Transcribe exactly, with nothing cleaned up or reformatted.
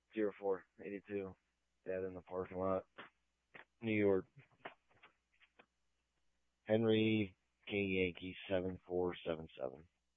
zero four eighty two. Dead in the parking lot. New York. Henry K Yankee seven four seven seven.